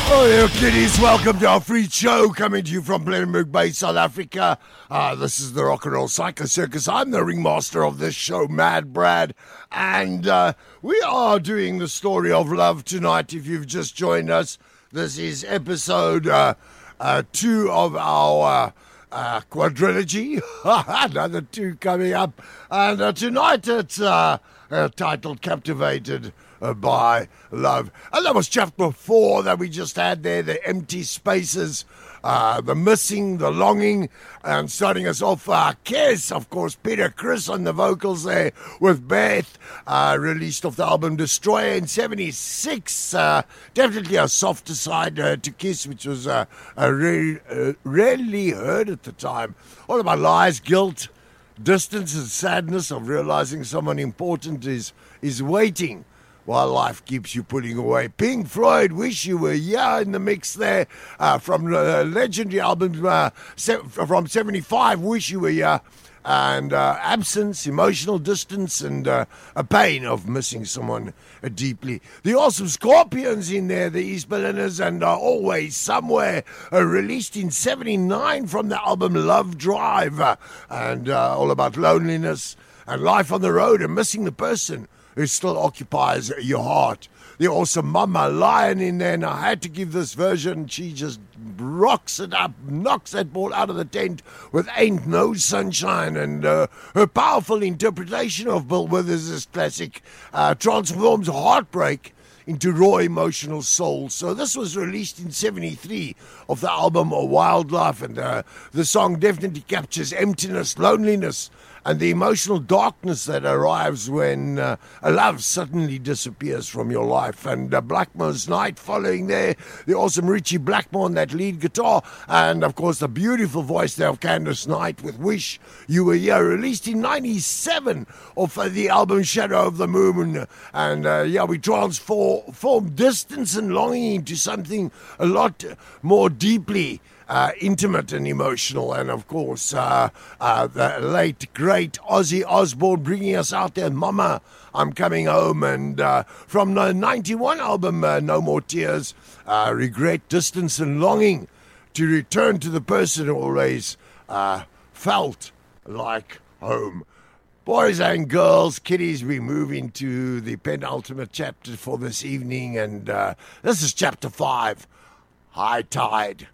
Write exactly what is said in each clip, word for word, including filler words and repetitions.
Oh, there, kiddies. Welcome to our free show coming to you from Plettenberg Bay, South Africa. Uh, this is the Rock and Roll Psycho Circus. I'm the ringmaster of this show, Mad Brad. And uh, we are doing the story of love tonight. If you've just joined us, this is episode uh, uh, two of our uh, uh, quadrilogy. Another two coming up. And uh, tonight it's uh, uh, titled Captivated Uh, by love. And that was chapter four that we just had there, the empty spaces, uh, the missing, the longing, and starting us off, uh, Kiss, of course, Peter Criss on the vocals there with Beth, uh, released off the album Destroyer in seventy-six. Uh, definitely a softer side uh, to Kiss, which was uh, a re- uh, rarely heard at the time. All about lies, guilt, distance, and sadness of realizing someone important is is waiting while life keeps you pulling away. Pink Floyd, Wish You Were Here in the mix there, uh, from the legendary album uh, se- from seventy-five, Wish You Were Here, and uh, absence, emotional distance, and uh, a pain of missing someone uh, deeply. The awesome Scorpions in there, the East Berliners, and uh, Always Somewhere, uh, released in seventy-nine from the album Love Drive, uh, and uh, all about loneliness and life on the road and missing the person who still occupies your heart. The awesome Mama Lion in there, and I had to give this version. She just rocks it up, knocks that ball out of the tent with Ain't No Sunshine, and uh, her powerful interpretation of Bill Withers' classic uh, transforms heartbreak into raw emotional soul. So this was released in seventy-three of the album Wildlife, and uh, the song definitely captures emptiness, loneliness, and the emotional darkness that arrives when uh, a love suddenly disappears from your life. And uh, Blackmore's Night following there, the awesome Richie Blackmore on that lead guitar, and of course the beautiful voice there of Candice Knight with Wish You Were Here, released in ninety-seven of uh, the album Shadow of the Moon. And uh, yeah, we transform distance and longing into something a lot more deeply Uh, intimate and emotional. And of course uh, uh, the late great Ozzy Osbourne bringing us out there, Mama, I'm Coming Home. And uh, from the ninety-one album uh, No More Tears, uh, regret, distance and longing to return to the person who always uh, felt like home. Boys and girls, kiddies, we move into the penultimate chapter for this evening, and uh, this is chapter five, High Tide.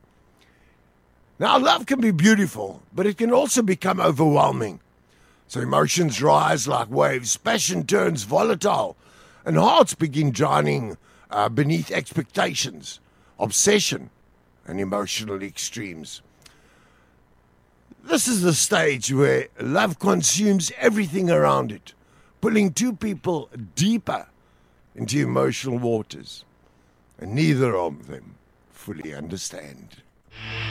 Now, love can be beautiful, but it can also become overwhelming. So emotions rise like waves, passion turns volatile, and hearts begin drowning uh, beneath expectations, obsession, and emotional extremes. This is the stage where love consumes everything around it, pulling two people deeper into emotional waters, and neither of them fully understand.